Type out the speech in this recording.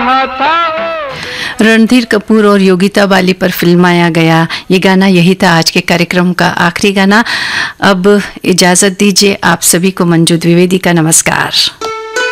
रहा था। रणधीर कपूर और योगिता बाली पर फिल्माया गया ये गाना, यही था आज के कार्यक्रम का आखिरी गाना। अब इजाजत दीजिए आप सभी को। मंजू द्विवेदी का नमस्कार।